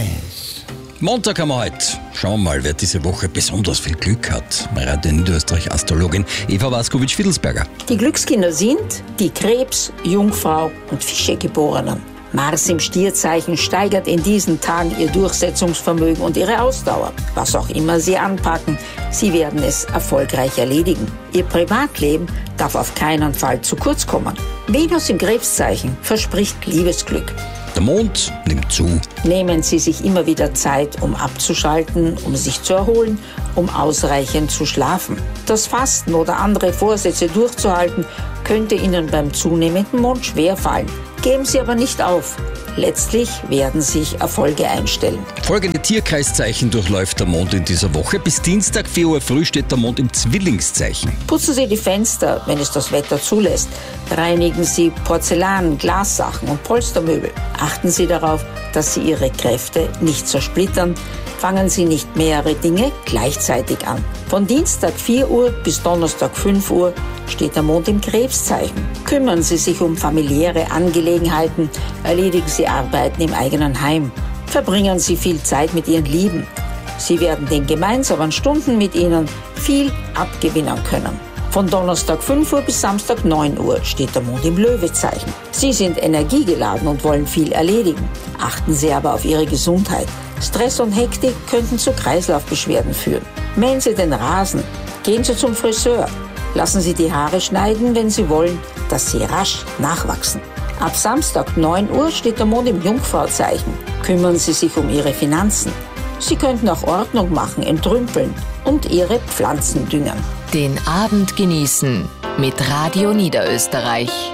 Montag haben wir heute. Schauen wir mal, wer diese Woche besonders viel Glück hat. Radio Niederösterreich-Astrologin Eva Waskowitsch-Fiedelsberger. Die Glückskinder sind die Krebs-, Jungfrau- und Fische-Geborenen. Mars im Stierzeichen steigert in diesen Tagen ihr Durchsetzungsvermögen und ihre Ausdauer. Was auch immer sie anpacken, sie werden es erfolgreich erledigen. Ihr Privatleben darf auf keinen Fall zu kurz kommen. Venus im Krebszeichen verspricht Liebesglück. Der Mond nimmt zu. Nehmen Sie sich immer wieder Zeit, um abzuschalten, um sich zu erholen, um ausreichend zu schlafen. Das Fasten oder andere Vorsätze durchzuhalten, könnte Ihnen beim zunehmenden Mond schwerfallen. Geben Sie aber nicht auf. Letztlich werden sich Erfolge einstellen. Folgende Tierkreiszeichen durchläuft der Mond in dieser Woche. Bis Dienstag 4 Uhr früh steht der Mond im Zwillingszeichen. Putzen Sie die Fenster, wenn es das Wetter zulässt. Reinigen Sie Porzellan, Glassachen und Polstermöbel. Achten Sie darauf, dass Sie Ihre Kräfte nicht zersplittern. Fangen Sie nicht mehrere Dinge gleichzeitig an. Von Dienstag 4 Uhr bis Donnerstag 5 Uhr steht der Mond im Krebszeichen. Kümmern Sie sich um familiäre Angelegenheiten, erledigen Sie Arbeiten im eigenen Heim. Verbringen Sie viel Zeit mit Ihren Lieben. Sie werden den gemeinsamen Stunden mit Ihnen viel abgewinnen können. Von Donnerstag 5 Uhr bis Samstag 9 Uhr steht der Mond im Löwezeichen. Sie sind energiegeladen und wollen viel erledigen. Achten Sie aber auf Ihre Gesundheit. Stress und Hektik könnten zu Kreislaufbeschwerden führen. Mähen Sie den Rasen. Gehen Sie zum Friseur. Lassen Sie die Haare schneiden, wenn Sie wollen, dass sie rasch nachwachsen. Ab Samstag 9 Uhr steht der Mond im Jungfrauzeichen. Kümmern Sie sich um Ihre Finanzen. Sie könnten auch Ordnung machen, entrümpeln und Ihre Pflanzen düngen. Den Abend genießen mit Radio Niederösterreich.